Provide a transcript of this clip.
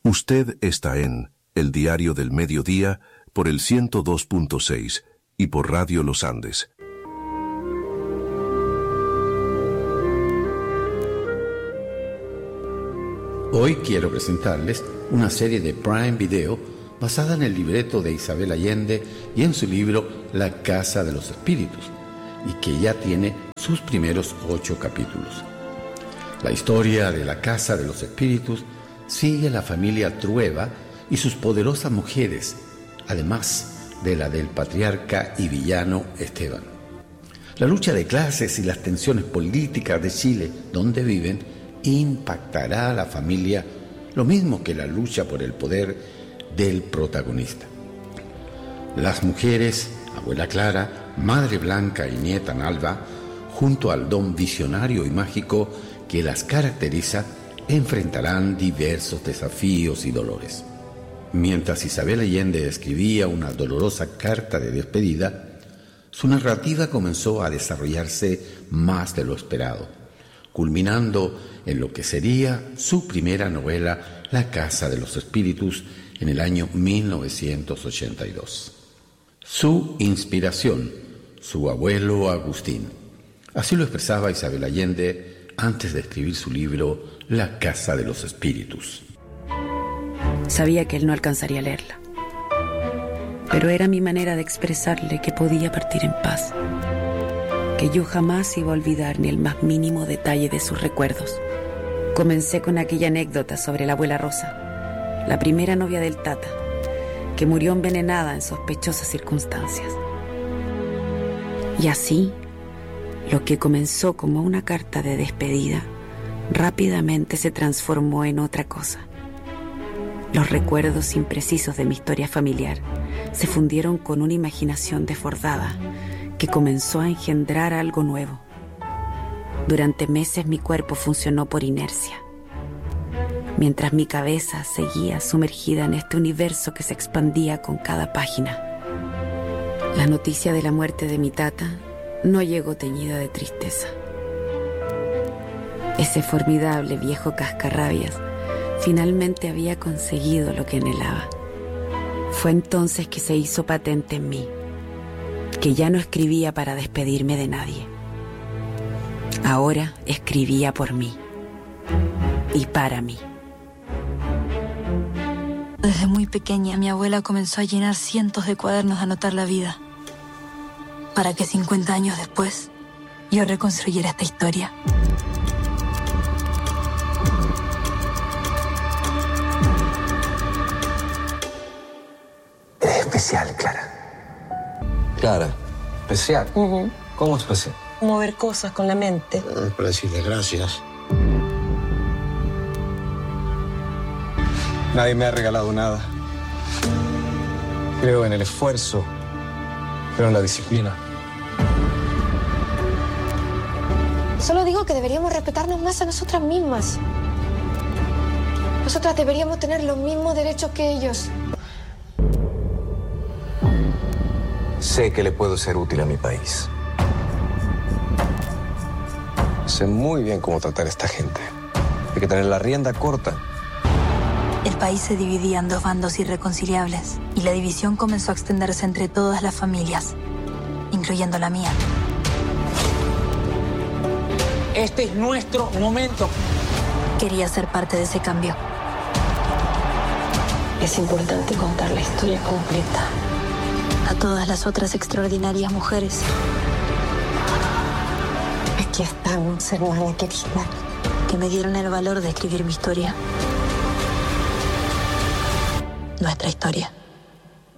Usted está en El Diario del Mediodía por el 102.6 y por Radio Los Andes. Hoy quiero presentarles una serie de Prime Video basada en el libreto de Isabel Allende y en su libro La Casa de los Espíritus, y que ya tiene sus primeros 8 capítulos. La historia de La Casa de los Espíritus sigue a la familia Trueba y sus poderosas mujeres, además de la del patriarca y villano Esteban. La lucha de clases y las tensiones políticas de Chile, donde viven, impactará a la familia lo mismo que la lucha por el poder del protagonista. Las mujeres, abuela Clara, madre Blanca y nieta Nalva, junto al don visionario y mágico que las caracteriza, enfrentarán diversos desafíos y dolores. Mientras Isabel Allende escribía una dolorosa carta de despedida, su narrativa comenzó a desarrollarse más de lo esperado, culminando en lo que sería su primera novela, La Casa de los Espíritus, en el año 1982. Su inspiración, su abuelo Agustín. Así lo expresaba Isabel Allende antes de escribir su libro La Casa de los Espíritus. Sabía que él no alcanzaría a leerla, pero era mi manera de expresarle que podía partir en paz, que yo jamás iba a olvidar ni el más mínimo detalle de sus recuerdos. Comencé con aquella anécdota sobre la abuela Rosa, la primera novia del Tata, que murió envenenada en sospechosas circunstancias. Y así, lo que comenzó como una carta de despedida, rápidamente se transformó en otra cosa. Los recuerdos imprecisos de mi historia familiar se fundieron con una imaginación desbordada que comenzó a engendrar algo nuevo. Durante meses mi cuerpo funcionó por inercia, mientras mi cabeza seguía sumergida en este universo que se expandía con cada página. La noticia de la muerte de mi tata no llegó teñida de tristeza. Ese formidable viejo cascarrabias finalmente había conseguido lo que anhelaba. Fue entonces que se hizo patente en mí que ya no escribía para despedirme de nadie. Ahora escribía por mí y para mí. Desde muy pequeña, mi abuela comenzó a llenar cientos de cuadernos de anotar la vida, para que 50 años después yo reconstruyera esta historia. Eres especial, Clara. Clara, especial. ¿Cómo especial? Mover cosas con la mente. Para decirle gracias. Nadie me ha regalado nada. Creo en el esfuerzo, creo en la disciplina. Solo digo que deberíamos respetarnos más a nosotras mismas. Nosotras deberíamos tener los mismos derechos que ellos. Sé que le puedo ser útil a mi país. Sé muy bien cómo tratar a esta gente. Hay que tener la rienda corta. El país se dividía en 2 bandos irreconciliables y la división comenzó a extenderse entre todas las familias, incluyendo la mía. Este es nuestro momento. Quería ser parte de ese cambio. Es importante contar la historia completa. A todas las otras extraordinarias mujeres. Aquí estamos, hermana querida. Que me dieron el valor de escribir mi historia. Nuestra historia.